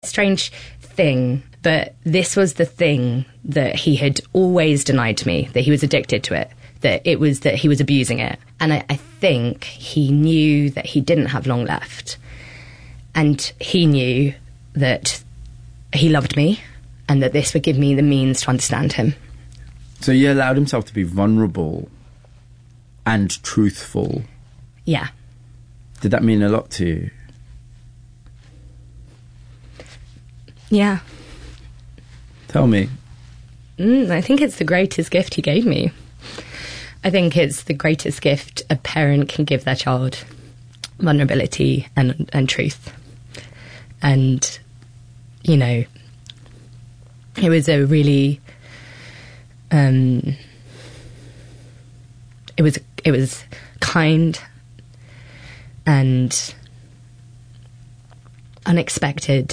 strange thing, but this was the thing that he had always denied to me, that he was addicted to it, that it was that he was abusing it. And I think he knew that he didn't have long left. And he knew that he loved me and that this would give me the means to understand him. So he allowed himself to be vulnerable and truthful. Yeah. Did that mean a lot to you? Yeah. Tell me. I think it's the greatest gift he gave me. I think it's the greatest gift a parent can give their child. Vulnerability and truth. And, you know, it was a really... it was kind and unexpected,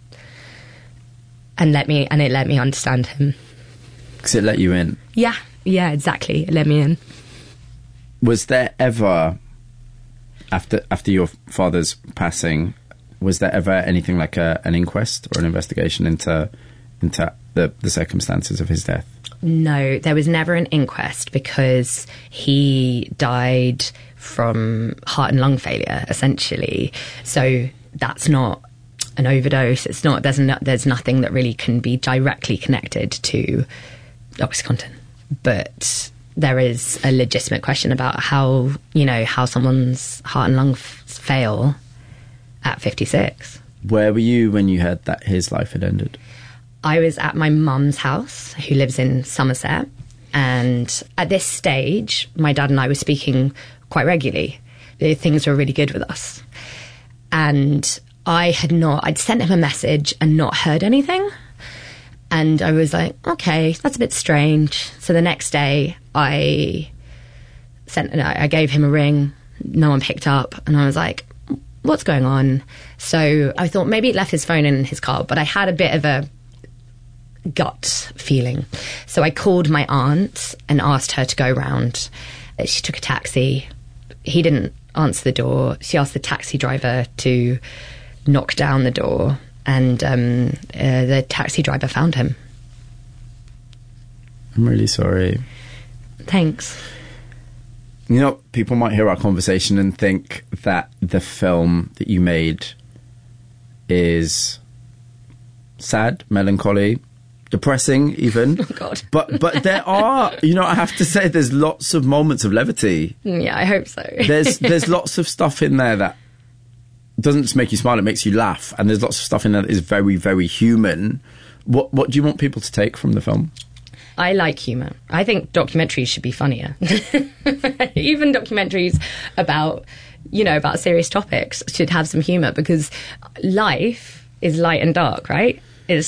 and it let me understand him. Because it let you in. Yeah, exactly. It let me in. Was there ever, after your father's passing, was there ever anything like an inquest or an investigation into the circumstances of his death? No, there was never an inquest because he died from heart and lung failure, essentially. So that's not an overdose. It's not. There's nothing that really can be directly connected to OxyContin. But there is a legitimate question about how someone's heart and lungs fail at 56. Where were you when you heard that his life had ended? I was at my mum's house, who lives in Somerset, and at this stage, my dad and I were speaking quite regularly. Things were really good with us. And I'd sent him a message and not heard anything. And I was like, okay, that's a bit strange. So the next day, I gave him a ring. No one picked up. And I was like, what's going on? So I thought maybe he left his phone in his car, but I had a bit of a gut feeling. So I called my aunt and asked her to go round. She took a taxi. He didn't answer the door. She asked the taxi driver to knock down the door, and the taxi driver found him. I'm really sorry. Thanks. You know, people might hear our conversation and think that the film that you made is sad, melancholy, depressing even. Oh, God. But there are, I have to say, there's lots of moments of levity. Yeah, I hope so. There's lots of stuff in there that doesn't just make you smile, it makes you laugh. And there's lots of stuff in there that is very, very human. What do you want people to take from the film? I like humour. I think documentaries should be funnier. Even documentaries about serious topics should have some humour, because life is light and dark, right?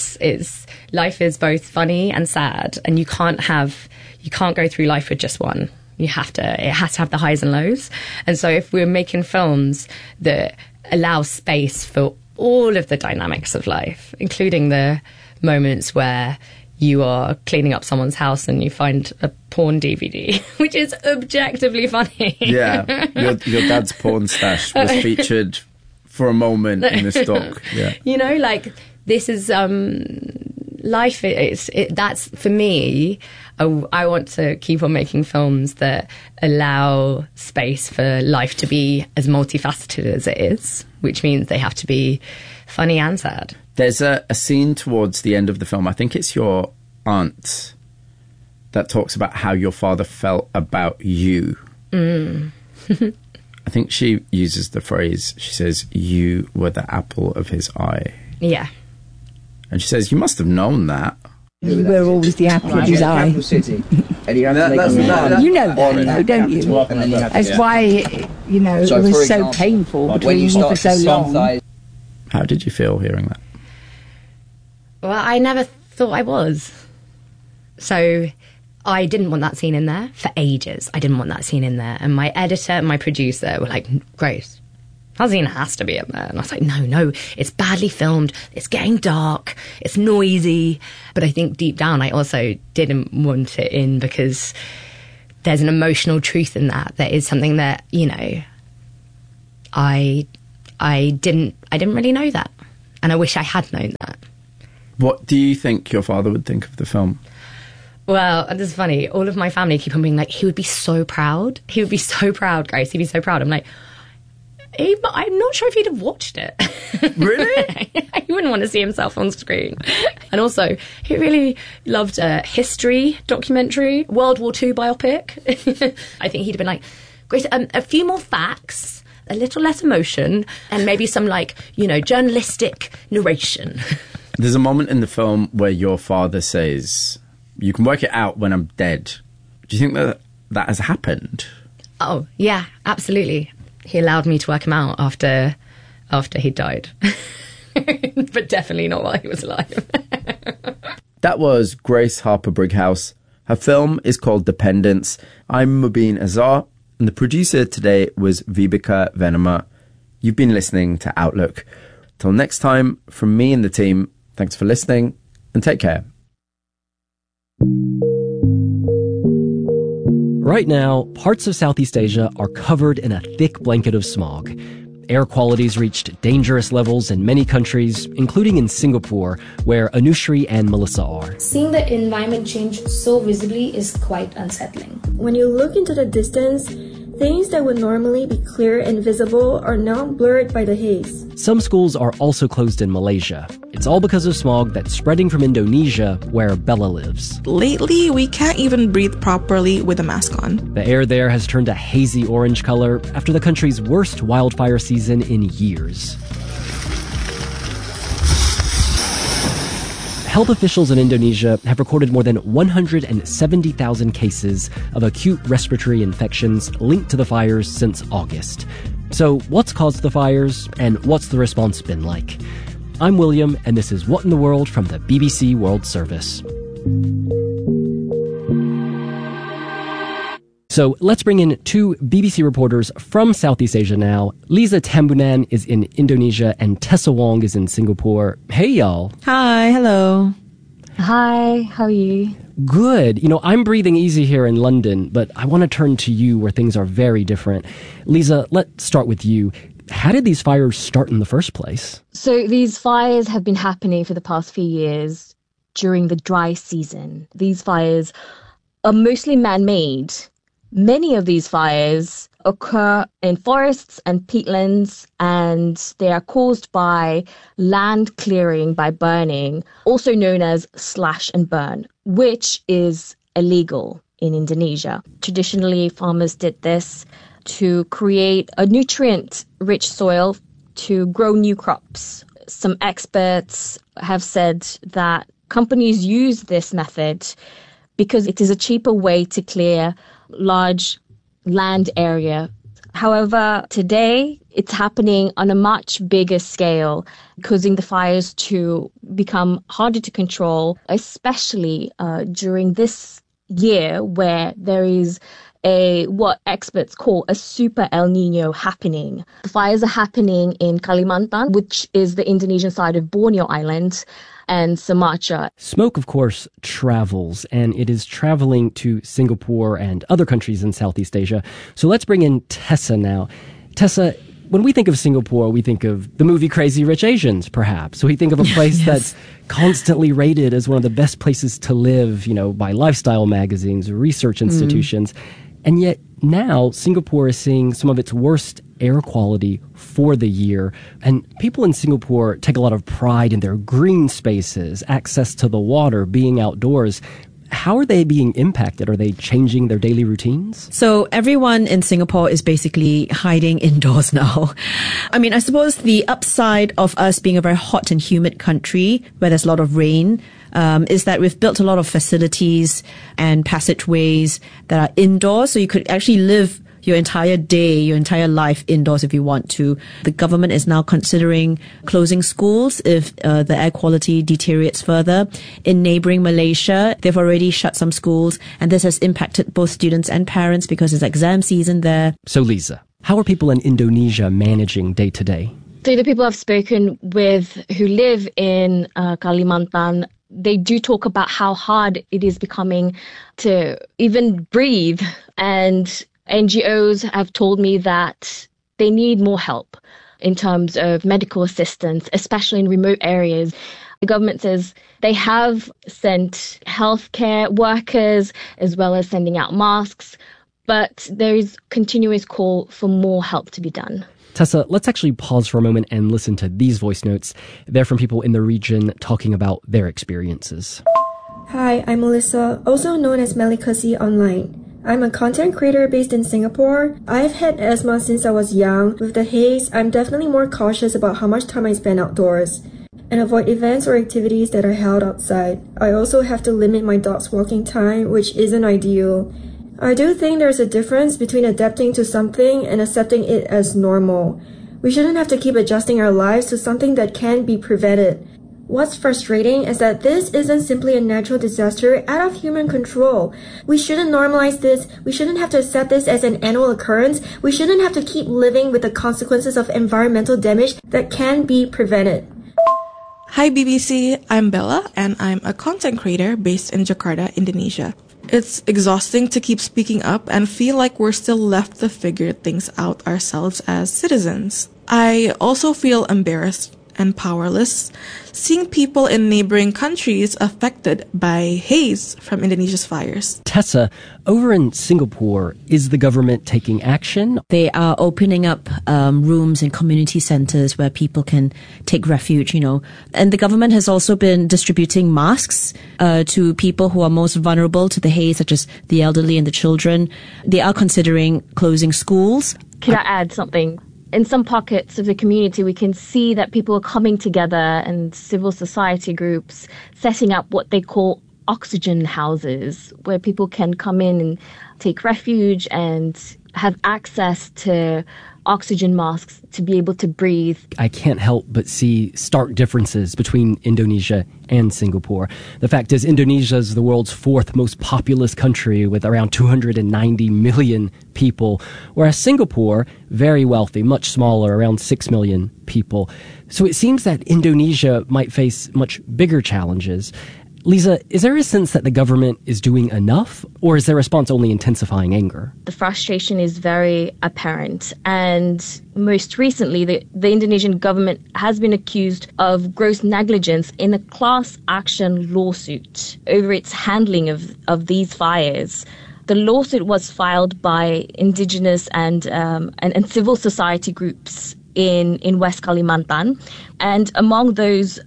Life is both funny and sad, and you can't go through life with just one. It has to have the highs and lows. And so if we're making films that allow space for all of the dynamics of life, including the moments where you are cleaning up someone's house and you find a porn DVD, which is objectively funny. Yeah, your dad's porn stash was featured for a moment in this doc. Yeah. This is life. That's for me. I want to keep on making films that allow space for life to be as multifaceted as it is, which means they have to be funny and sad. There's a scene towards the end of the film, I think it's your aunt, that talks about how your father felt about you. I think she uses the phrase, she says, you were the apple of his eye. Yeah. And she says, you must have known that. You were always the apple of his eye. You know that, though, don't you? That's why, it was so painful between you for so long. How did you feel hearing that? Well, I never thought I was. So I didn't want that scene in there for ages. I didn't want that scene in there. And my editor and my producer were like, Grace, that scene has to be in there. And I was like, no, it's badly filmed. It's getting dark. It's noisy. But I think deep down, I also didn't want it in because there's an emotional truth in that. There is something that, I didn't really know that. And I wish I had known that. What do you think your father would think of the film? Well, this is funny. All of my family keep on being like, he would be so proud. He would be so proud, Grace. He'd be so proud. I'm like, I'm not sure if he'd have watched it. Really? He wouldn't want to see himself on screen. And also, he really loved a history documentary, World War II biopic. I think he'd have been like, Grace, a few more facts, a little less emotion, and maybe some, like, journalistic narration. There's a moment in the film where your father says, you can work it out when I'm dead. Do you think that has happened? Oh, yeah, absolutely. He allowed me to work him out after he died. But definitely not while he was alive. That was Grace Harper Brighouse. Her film is called Dependence. I'm Mubin Azar, and the producer today was Vibeke Venema. You've been listening to Outlook. Till next time, from me and the team, thanks for listening, and take care. Right now, parts of Southeast Asia are covered in a thick blanket of smog. Air quality's reached dangerous levels in many countries, including in Singapore, where Anushri and Melissa are. Seeing the environment change so visibly is quite unsettling. When you look into the distance, things that would normally be clear and visible are now blurred by the haze. Some schools are also closed in Malaysia. It's all because of smog that's spreading from Indonesia, where Bella lives. Lately, we can't even breathe properly with a mask on. The air there has turned a hazy orange color after the country's worst wildfire season in years. Health officials in Indonesia have recorded more than 170,000 cases of acute respiratory infections linked to the fires since August. So what's caused the fires, and what's the response been like? I'm William, and this is What in the World from the BBC World Service. So let's bring in two BBC reporters from Southeast Asia now. Lisa Tambunan is in Indonesia and Tessa Wong is in Singapore. Hey, y'all. Hi, hello. Hi, how are you? Good. I'm breathing easy here in London, but I want to turn to you where things are very different. Lisa, let's start with you. How did these fires start in the first place? So these fires have been happening for the past few years during the dry season. These fires are mostly man-made. Many of these fires occur in forests and peatlands, and they are caused by land clearing by burning, also known as slash and burn, which is illegal in Indonesia. Traditionally, farmers did this to create a nutrient-rich soil to grow new crops. Some experts have said that companies use this method because it is a cheaper way to clear large land area. However, today it's happening on a much bigger scale, causing the fires to become harder to control, especially during this year where there is what experts call a super El Nino happening. The fires are happening in Kalimantan, which is the Indonesian side of Borneo Island, and Sumatra. Smoke, of course, travels, and it is traveling to Singapore and other countries in Southeast Asia. So let's bring in Tessa now. Tessa, when we think of Singapore, we think of the movie Crazy Rich Asians, perhaps. So we think of a place that's constantly rated as one of the best places to live, by lifestyle magazines, research institutions. And yet now Singapore is seeing some of its worst air quality for the year. And people in Singapore take a lot of pride in their green spaces, access to the water, being outdoors. How are they being impacted? Are they changing their daily routines? So everyone in Singapore is basically hiding indoors now. I suppose the upside of us being a very hot and humid country where there's a lot of rain is that we've built a lot of facilities and passageways that are indoors. So you could actually live your entire day, your entire life indoors if you want to. The government is now considering closing schools if the air quality deteriorates further. In neighboring Malaysia, they've already shut some schools, and this has impacted both students and parents because it's exam season there. So Lisa, how are people in Indonesia managing day to day? So the people I've spoken with who live in Kalimantan, they do talk about how hard it is becoming to even breathe, and NGOs have told me that they need more help. in terms of medical assistance, especially in remote areas. The government says they have sent healthcare workers as well as sending out masks, but there is continuous call for more help to be done. Tessa, let's actually pause for a moment and listen to these voice notes. They're from people in the region talking about their experiences. Hi, I'm Melissa, also known as Melikasi online. I'm a content creator based in Singapore. I've had asthma since I was young. With the haze, I'm definitely more cautious about how much time I spend outdoors and avoid events or activities that are held outside. I also have to limit my dog's walking time, which isn't ideal. I do think there's a difference between adapting to something and accepting it as normal. We shouldn't have to keep adjusting our lives to something that can be prevented. What's frustrating is that this isn't simply a natural disaster out of human control. We shouldn't normalize this. We shouldn't have to accept this as an annual occurrence. We shouldn't have to keep living with the consequences of environmental damage that can be prevented. Hi BBC, I'm Bella and I'm a content creator based in Jakarta, Indonesia. It's exhausting to keep speaking up and feel like we're still left to figure things out ourselves as citizens. I also feel embarrassed and powerless seeing people in neighboring countries affected by haze from Indonesia's fires. Tessa, over in Singapore, is the government taking action? They are opening up rooms in community centers where people can take refuge, And the government has also been distributing masks to people who are most vulnerable to the haze, such as the elderly and the children. They are considering closing schools. Could I add something? In some pockets of the community, we can see that people are coming together and civil society groups setting up what they call oxygen houses, where people can come in and take refuge and have access to oxygen masks to be able to breathe. I can't help but see stark differences between Indonesia and Singapore. The fact is, Indonesia is the world's fourth most populous country with around 290 million people, whereas Singapore, very wealthy, much smaller, around 6 million people. So it seems that Indonesia might face much bigger challenges. Lisa, is there a sense that the government is doing enough, or is their response only intensifying anger? The frustration is very apparent, and most recently, the Indonesian government has been accused of gross negligence in a class action lawsuit over its handling of these fires. The lawsuit was filed by indigenous and civil society groups in West Kalimantan, and among those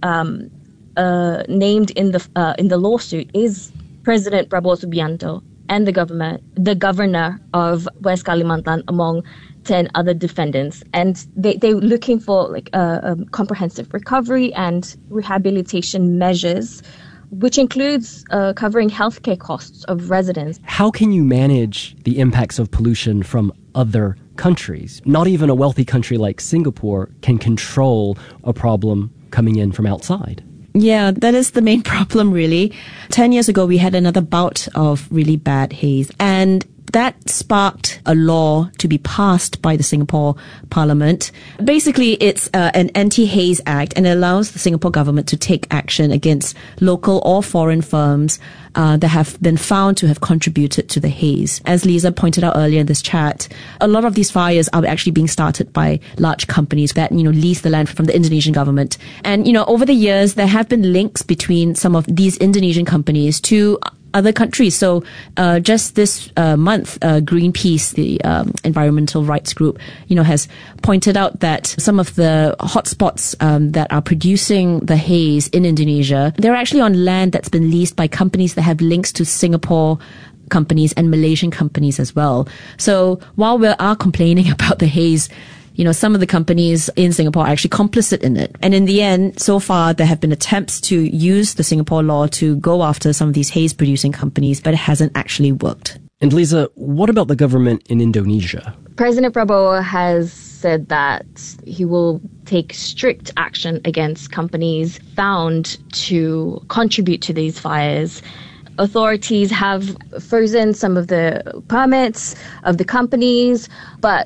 named in the lawsuit is President Prabowo Subianto and the governor of West Kalimantan, among 10 other defendants. And they're looking for a comprehensive recovery and rehabilitation measures, which includes covering healthcare costs of residents. How can you manage the impacts of pollution from other countries? Not even a wealthy country like Singapore can control a problem coming in from outside. Yeah, that is the main problem, really. 10 years ago, we had another bout of really bad haze, and that sparked a law to be passed by the Singapore Parliament. Basically, it's an anti-haze act, and it allows the Singapore government to take action against local or foreign firms that have been found to have contributed to the haze. As Lisa pointed out earlier in this chat, a lot of these fires are actually being started by large companies that, lease the land from the Indonesian government. And, over the years, there have been links between some of these Indonesian companies to other countries. So just this month, Greenpeace, the environmental rights group, has pointed out that some of the hotspots that are producing the haze in Indonesia, they're actually on land that's been leased by companies that have links to Singapore companies and Malaysian companies as well. So while we are complaining about the haze, some of the companies in Singapore are actually complicit in it. And in the end, so far, there have been attempts to use the Singapore law to go after some of these haze-producing companies, but it hasn't actually worked. And Lisa, what about the government in Indonesia? President Prabowo has said that he will take strict action against companies found to contribute to these fires. Authorities have frozen some of the permits of the companies, but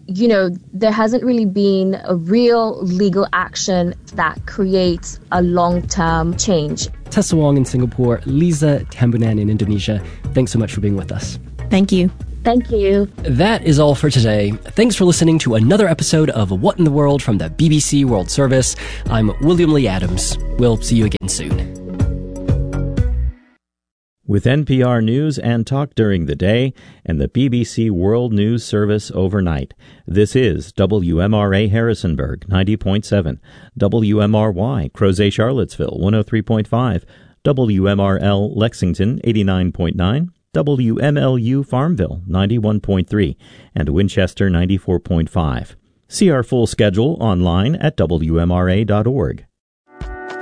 there hasn't really been a real legal action that creates a long-term change. Tessa Wong in Singapore, Lisa Tambunan in Indonesia, thanks so much for being with us. Thank you. Thank you. That is all for today. Thanks for listening to another episode of What in the World from the BBC World Service. I'm William Lee Adams. We'll see you again soon. With NPR News and Talk during the day and the BBC World News Service overnight, this is WMRA Harrisonburg 90.7, WMRY Crozet Charlottesville 103.5, WMRL Lexington 89.9, WMLU Farmville 91.3, and Winchester 94.5. See our full schedule online at WMRA.org.